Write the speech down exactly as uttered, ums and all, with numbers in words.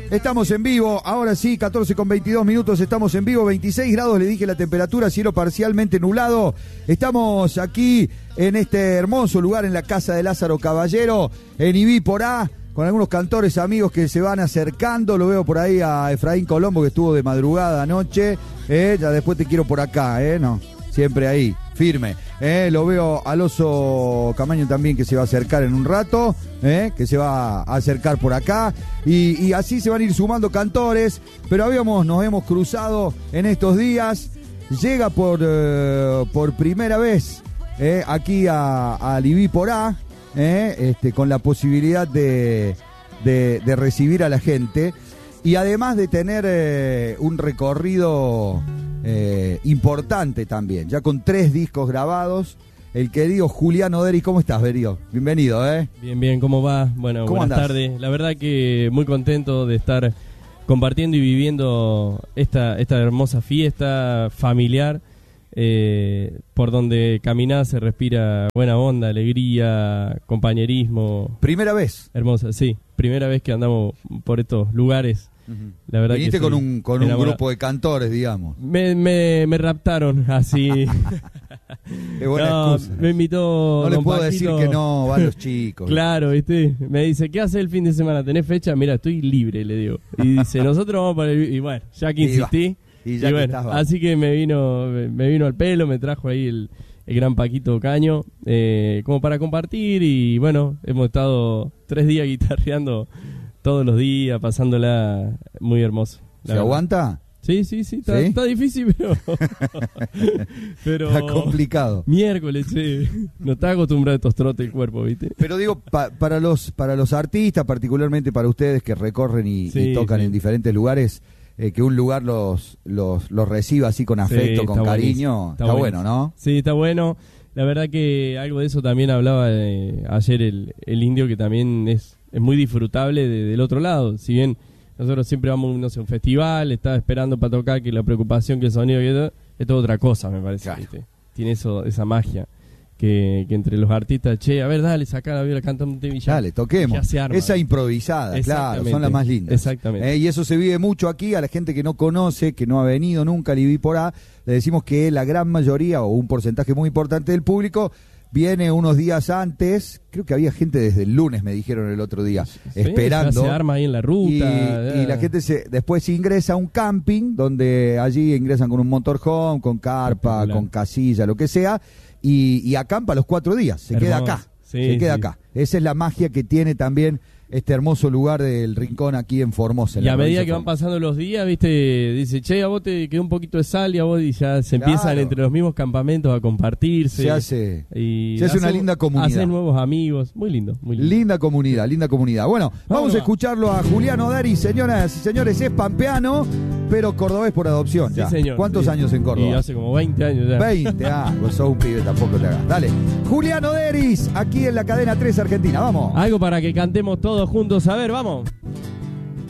Estamos en vivo, ahora sí, catorce con veintidós minutos, estamos en vivo, veintiséis grados, le dije la temperatura, cielo parcialmente nublado. Estamos aquí en este hermoso lugar en la casa de Lázaro Caballero, en Ibí por A, con algunos cantores amigos que se van acercando. Lo veo por ahí a Efraín Colombo, que estuvo de madrugada anoche. Eh, ya después te quiero por acá, ¿eh? No, siempre ahí, firme. Eh, lo veo al Oso Camaño también, que se va a acercar en un rato, eh, que se va a acercar por acá. Y, y así se van a ir sumando cantores. Pero habíamos, nos hemos cruzado en estos días. Llega por, eh, por primera vez eh, aquí a, a Ibí por A. Eh, este, con la posibilidad de, de, de recibir a la gente y además de tener eh, un recorrido eh, importante también, ya con tres discos grabados. El querido Julián Oderis, ¿cómo estás, Berio? Bienvenido, ¿eh? Bien, bien, ¿cómo va? Bueno, ¿Cómo buenas andás? tardes. La verdad que muy contento de estar compartiendo y viviendo esta, esta hermosa fiesta familiar. Eh, por donde caminás se respira buena onda, alegría, compañerismo. ¿Primera vez? Hermosa, sí, primera vez que andamos por estos lugares. Uh-huh. La verdad Viniste que con un con un enamorado. grupo de cantores, digamos. Me, me, me raptaron así. Qué buena No, excusa. me invitó No le don puedo Paquito. decir que no van los chicos. Claro, ¿viste? Me dice, ¿qué hace el fin de semana? ¿Tenés fecha? Mira, estoy libre, le digo. Y dice, nosotros vamos para el... Y bueno, ya que Y va. insistí. Y ya y que bueno, estás, vamos. así que me vino me, me vino al pelo, me trajo ahí el, el gran Paquito Caño, eh, como para compartir. Y bueno, hemos estado tres días guitarreando todos los días, pasándola muy hermoso. ¿Se aguanta? Sí, sí, sí, está, ¿Sí? está difícil, pero... pero Está complicado. miércoles, sí. No está acostumbrado a estos trotes el cuerpo, ¿viste? Pero digo, pa- para los para los artistas, particularmente para ustedes que recorren y, Sí, y tocan sí. en diferentes lugares, eh, que un lugar los, los los reciba así con afecto, Sí, con está cariño, buenísimo, está, está bueno, ¿no? Sí, está bueno. La verdad que algo de eso también hablaba eh, ayer el, el indio, que también es, es muy disfrutable de- del otro lado. Si bien nosotros siempre vamos no sé, a un festival, estaba esperando para tocar, que la preocupación, que el sonido, que todo, es todo otra cosa, me parece. Claro. ¿Viste? Tiene eso, esa magia que, que entre los artistas, che, a ver, dale, sacá la viola, canta un tema y ya. Dale, toquemos. Ya se arma. Esa improvisada, claro, Exactamente. son las más lindas. Exactamente. Eh, y eso se vive mucho aquí. A la gente que no conoce, que no ha venido nunca al Ibí por A, le decimos que la gran mayoría o un porcentaje muy importante del público viene unos días antes. Creo que había gente desde el lunes, me dijeron el otro día, Sí, esperando. ya se arma ahí en la ruta. Y, ya. y la gente se, después ingresa a un camping, donde allí ingresan con un motorhome, con carpa, Espectacular. con casilla, lo que sea, y, y acampa los cuatro días, se queda Hermoso. acá, Sí, se queda sí. acá. Esa es la magia que tiene también este hermoso lugar del Rincón aquí en Formosa. en Y la a medida provincia que de van Formosa. pasando los días, viste, dice, che, a vos te quedó un poquito de sal, y a vos, y ya se Claro. empiezan entre los mismos campamentos a compartirse. Se hace, y se hace una hacen- linda comunidad. Hacen nuevos amigos, muy lindo, muy lindo. Linda comunidad, linda comunidad. Bueno, vamos Vámonos. a escucharlo a Julián Oderis, señoras y señores, es pampeano, pero cordobés por adopción. Sí, ya. señor. ¿Cuántos Sí. años en Y Córdoba? hace como veinte años ya. veinte, ah, vos sos un pibe, tampoco te hagas. Dale, Julián Oderis, aquí en la cadena tres Argentina, vamos. Algo para que cantemos todos juntos, a ver, vamos.